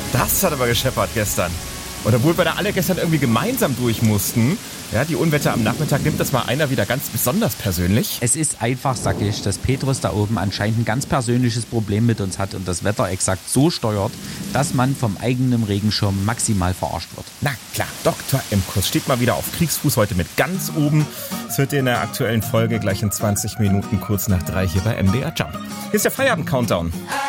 Das hat aber gescheppert gestern. Und obwohl wir da alle gestern irgendwie gemeinsam durch mussten, ja, die Unwetter am Nachmittag, nimmt das mal einer wieder ganz besonders persönlich. Es ist einfach, sag ich, dass Petrus da oben anscheinend ein ganz persönliches Problem mit uns hat und das Wetter exakt so steuert, dass man vom eigenen Regenschirm maximal verarscht wird. Na klar, Dr. Imkus steht mal wieder auf Kriegsfuß, heute mit ganz oben. Es wird in der aktuellen Folge gleich in 20 Minuten kurz nach 3 hier bei MDR Jump. Hier ist der Feierabend-Countdown.